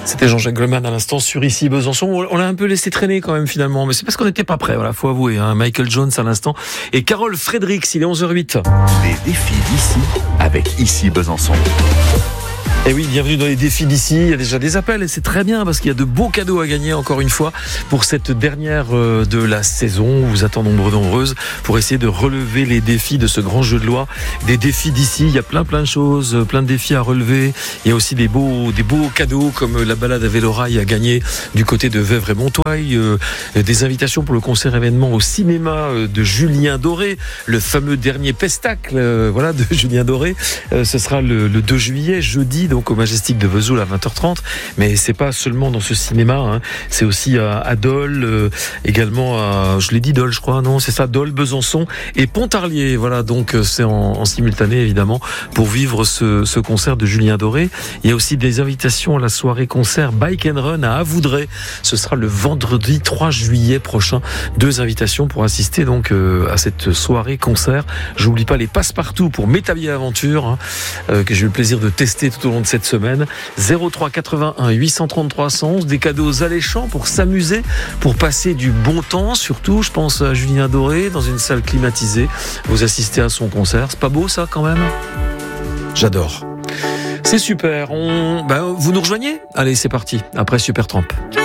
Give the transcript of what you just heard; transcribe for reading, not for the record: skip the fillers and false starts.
C'était Jean-Jacques Goldman à l'instant sur Ici Besançon. On l'a un peu laissé traîner quand même finalement, mais c'est parce qu'on n'était pas prêt, voilà, faut avouer. Michael Jones à l'instant et Carole Fredericks, il est 11h08. Les défis d'ici avec Ici Besançon. Et oui, bienvenue dans les défis d'ici. Il y a déjà des appels et c'est très bien parce qu'il y a de beaux cadeaux à gagner encore une fois pour cette dernière de la saison. Vous êtes nombreuses pour essayer de relever les défis de ce grand jeu de loi. Des défis d'ici, il y a plein de choses, plein de défis à relever. Il y a aussi des beaux cadeaux comme la balade à Vélorail à gagner du côté de Vèvres et Montoy, des invitations pour le concert événement au cinéma de Julien Doré, le fameux dernier pestacle de Julien Doré. Ce sera le 2 juillet, jeudi, donc au Majestic de Vesoul à 20h30, mais c'est pas seulement dans ce cinéma, c'est aussi à Dole, également à, je l'ai dit Dole je crois, non c'est ça, Dole, Besançon et Pontarlier, voilà, donc c'est en simultané évidemment pour vivre ce concert de Julien Doré. Il y a aussi des invitations à la soirée concert Bike and Run à Avoudray, ce sera le vendredi 3 juillet prochain, 2 invitations pour assister donc à cette soirée concert. J'oublie pas les passe-partout pour Métabier Aventure, que j'ai eu le plaisir de tester tout au long de cette semaine. 03 81 833 111, des cadeaux alléchants pour s'amuser, pour passer du bon temps, surtout je pense à Julien Doré dans une salle climatisée, vous assistez à son concert, c'est pas beau ça quand même? J'adore. C'est super, vous nous rejoignez? Allez, c'est parti, après Supertramp.